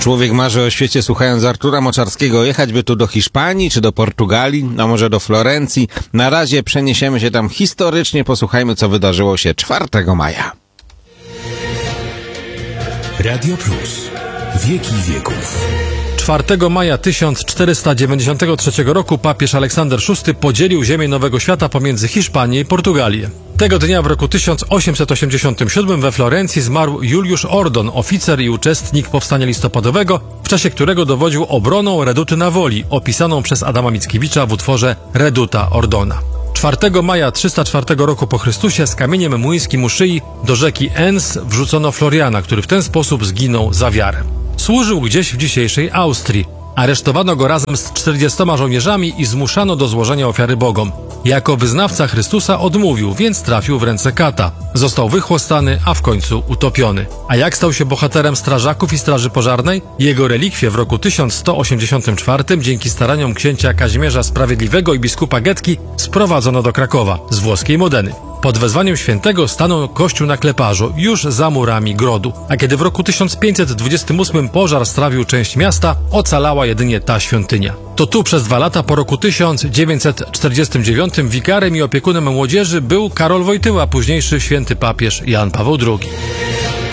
Człowiek marzy o świecie, słuchając Artura Moczarskiego. Jechać by tu do Hiszpanii, czy do Portugalii, a może do Florencji. Na razie przeniesiemy się tam historycznie, posłuchajmy, co wydarzyło się 4 maja. Radio Plus. Wieki wieków. 4 maja 1493 roku papież Aleksander VI podzielił ziemię Nowego Świata pomiędzy Hiszpanię i Portugalię. Tego dnia w roku 1887 we Florencji zmarł Juliusz Ordon, oficer i uczestnik powstania listopadowego, w czasie którego dowodził obroną reduty na Woli, opisaną przez Adama Mickiewicza w utworze Reduta Ordona. 4 maja 304 roku po Chrystusie z kamieniem młyńskim u szyi do rzeki Enns wrzucono Floriana, który w ten sposób zginął za wiarę. Służył gdzieś w dzisiejszej Austrii. Aresztowano go razem z 40 żołnierzami i zmuszano do złożenia ofiary bogom. Jako wyznawca Chrystusa odmówił, więc trafił w ręce kata. Został wychłostany, a w końcu utopiony. A jak stał się bohaterem strażaków i straży pożarnej? Jego relikwie w roku 1184 dzięki staraniom księcia Kazimierza Sprawiedliwego i biskupa Getki sprowadzono do Krakowa z włoskiej Modeny. Pod wezwaniem świętego stanął kościół na Kleparzu, już za murami grodu. A kiedy w roku 1528 pożar strawił część miasta, ocalała jedynie ta świątynia. To tu przez 2 lata po roku 1949 wikarem i opiekunem młodzieży był Karol Wojtyła, późniejszy święty papież Jan Paweł II.